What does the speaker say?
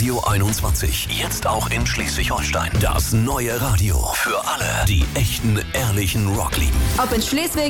Radio 21. Jetzt auch in Schleswig-Holstein. Das neue Radio. Für alle, die echten, ehrlichen Rock lieben. Ob in Schleswig,